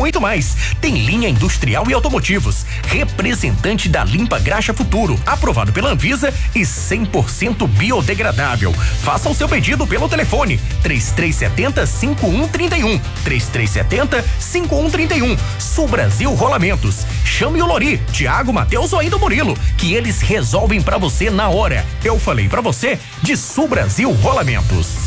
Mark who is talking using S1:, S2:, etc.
S1: muito mais. Tem linha industrial e automotivos. Representante da Limpa Graxa Futuro, aprovado pela Anvisa e 100% biodegradável. Faça o seu pedido pelo telefone 3370-5131. 3370-5131. Sul Brasil Rolamentos. Chame o Lori, Thiago, Matheus ou ainda o Murilo, que eles resolvem pra você na hora. Eu falei pra você de Sul Brasil Rolamentos.